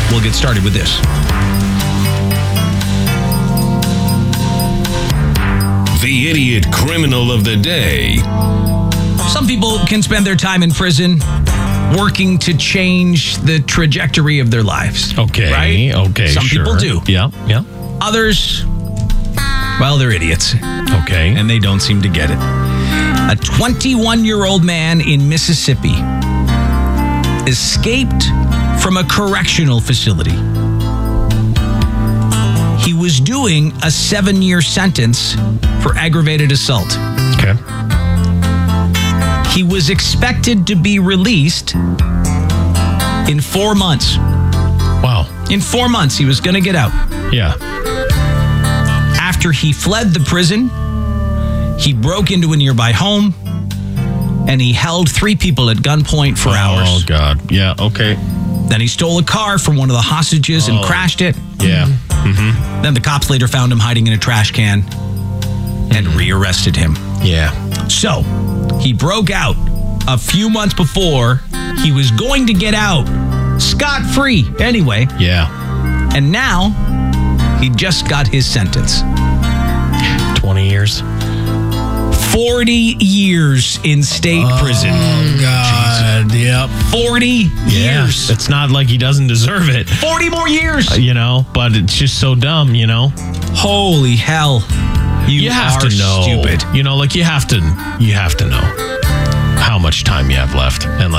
we'll get started with this. The idiot criminal of the day. Some people can spend their time in prison working to change the trajectory of their lives. Okay. Right? Okay. Some people do. Yeah. Yeah. Others, well, they're idiots. Okay. And they don't seem to get it. A 21-year-old man in Mississippi escaped from a correctional facility. He was doing a 7-year sentence for aggravated assault. Okay. He was expected to be released in 4 months. Wow. In 4 months, he was going to get out. Yeah. After he fled the prison, he broke into a nearby home and he held 3 people at gunpoint for hours. Oh, God. Yeah. Okay. Then he stole a car from one of the hostages and crashed it. Yeah. Then the cops later found him hiding in a trash can and rearrested him. Yeah. So, he broke out a few months before he was going to get out scot-free anyway. Yeah. And now, he just got his sentence. 20 years. 40 years in state prison. Oh, God. Yep. 40 years. It's not like he doesn't deserve it, 40 more years. but it's just so dumb, Holy hell. You have are to know. stupid. You have to know how much time you have left. And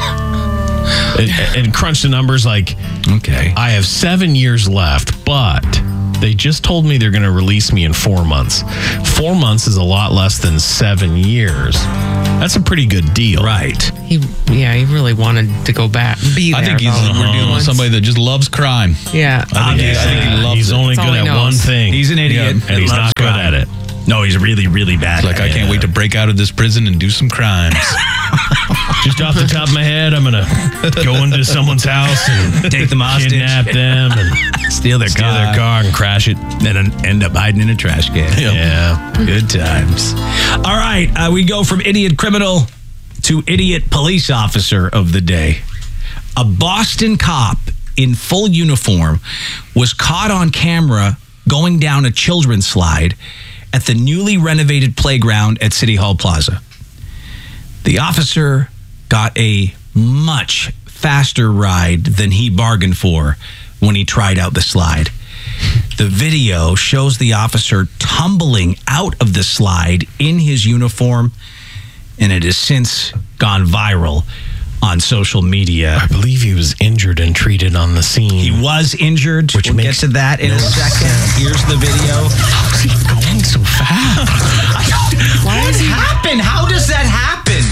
and crunch the numbers Okay. I have 7 years left, but they just told me they're going to release me in 4 months. 4 months is a lot less than 7 years. That's a pretty good deal. Right. He really wanted to go back. Be there. I think we're dealing with somebody that just loves crime. Yeah. I think he loves He's it. only That's good all he at knows. one thing. He's an idiot. and he's not good at it. No, he's really, really bad. Like, I can't wait to break out of this prison and do some crimes. Just off the top of my head, I'm going to go into someone's house and Take them hostage. kidnap them and Steal their car. and crash it. Then end up hiding in a trash can. Yeah. Good times. All right. We go from idiot criminal to idiot police officer of the day. A Boston cop in full uniform was caught on camera going down a children's slide at the newly renovated playground at City Hall Plaza. The officer got a much faster ride than he bargained for when he tried out the slide. The video shows the officer tumbling out of the slide in his uniform, and it has since gone viral on social media. I believe he was injured and treated on the scene. He was injured. Which we'll get makes to that in a second. Here's the video. How's he going so fast? What happened? How does that happen?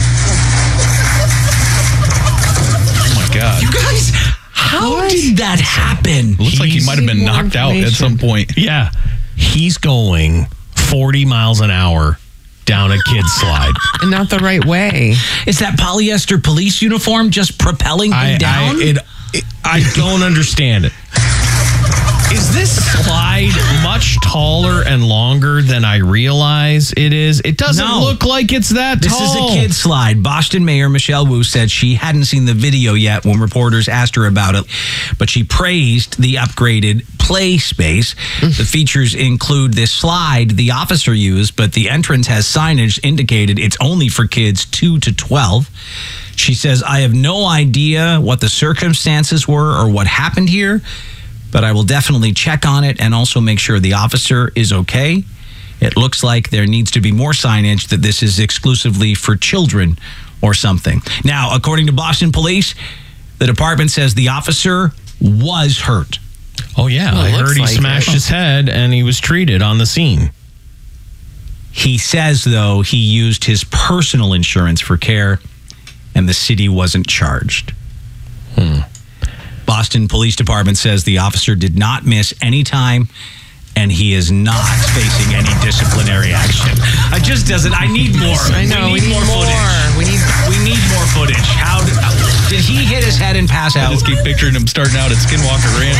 Oh, my God. You guys, how did that happen? Looks like he might have been knocked out at some point. Yeah. He's going 40 miles an hour down a kid's slide. And not the right way. Is that polyester police uniform just propelling him down? I don't understand it. Is this slide much taller and longer than I realize it is? It doesn't No. look like it's that This tall. is a kid slide. Boston Mayor Michelle Wu said she hadn't seen the video yet when reporters asked her about it, but she praised the upgraded play space. The features include this slide the officer used, but the entrance has signage indicated it's only for kids 2 to 12. She says, I have no idea what the circumstances were or what happened here, but I will definitely check on it and also make sure the officer is okay. It looks like there needs to be more signage that this is exclusively for children or something. Now, according to Boston Police, the department says the officer was hurt. Oh, yeah. Well, I it heard looks he like smashed it. his head and he was treated on the scene. He says, though, he used his personal insurance for care and the city wasn't charged. Boston Police Department says the officer did not miss any time and he is not facing any disciplinary action. I need more. I know. We need more. footage. We need more footage. How did he hit his head and pass I out? just keep picturing him starting out at Skinwalker Ranch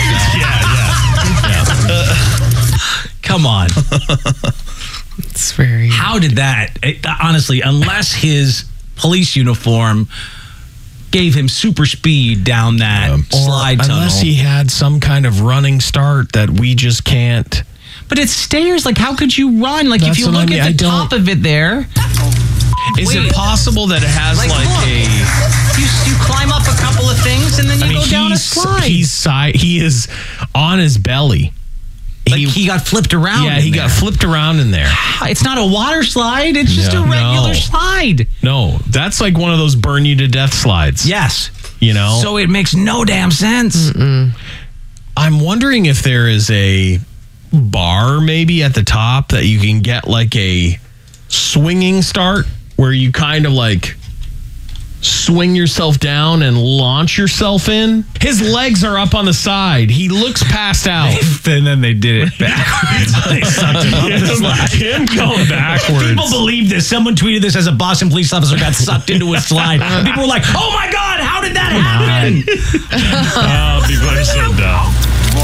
now. Come on. It's very. How did that, honestly, unless his police uniform gave him super speed down that slide tunnel. Unless he had some kind of running start that we just can't. But it's stairs. Like, how could you run? Like, That's if you what I look mean. at the top of it there. Is Wait. it possible that it has Like, like look. a... You climb up a couple of things and then you go down a slide. He is on his belly. Like he got flipped around. Yeah, in he there. got flipped around in there. It's not a water slide. It's just a No. regular slide. No, that's like one of those burn you to death slides. Yes. You know? So it makes no damn sense. I'm wondering if there is a bar maybe at the top that you can get like a swinging start where you kind of like swing yourself down and launch yourself in. His legs are up on the side. He looks passed out. And then they did it backwards. They sucked him up the slide. Him going backwards. People believe this. Someone tweeted this as a Boston police officer got sucked into a slide. And people were like, oh my God, how did that happen? Oh, people are so dumb.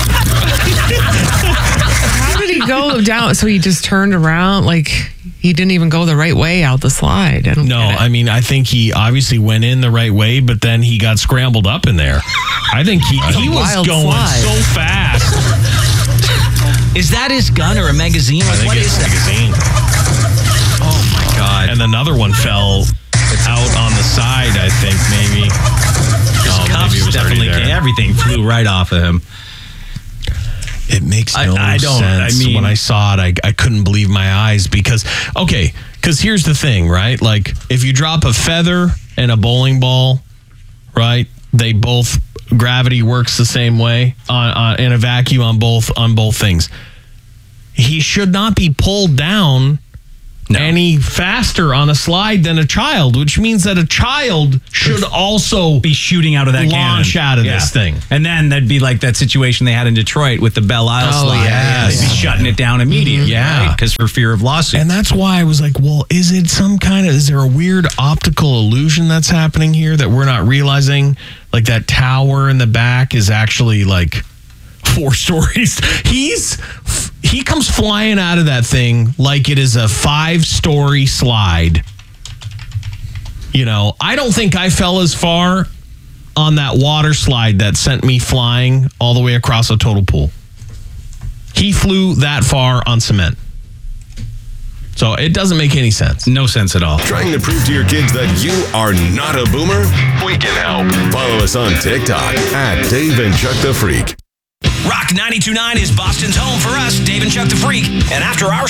How did he go down? So he just turned around, like he didn't even go the right way out the slide. I don't No, get it. I mean, I think he obviously went in the right way, but then he got scrambled up in there. I think he was wild going slide. so fast. Is that his gun or a magazine? Like, what is that? magazine. Oh my God. And another one fell out on the side, I think, maybe. Cuffs maybe it was already definitely there. everything flew right off of him. It makes no I don't- sense. I mean- When I saw it, I couldn't believe my eyes because here's the thing, right? Like, if you drop a feather and a bowling ball, right? They both, gravity works the same way in a vacuum on both things. He should not be pulled down any faster on a slide than a child, which means that a child should also Be shooting out of that launch cannon. out of this thing. And then that'd be like that situation they had in Detroit with the Belle Isle slide. yes. They'd be shutting it down immediately. Yeah. Because for fear of lawsuit. And that's why I was like, well, is there a weird optical illusion that's happening here that we're not realizing? Like that tower in the back is actually like 4 stories. He comes flying out of that thing like it is a 5-story slide. You know, I don't think I fell as far on that water slide that sent me flying all the way across a total pool. He flew that far on cement. So it doesn't make any sense. No sense at all. Trying to prove to your kids that you are not a boomer? We can help. Follow us on TikTok at Dave and Chuck the Freak. Rock 92.9 is Boston's home for us, Dave and Chuck the Freak. And after our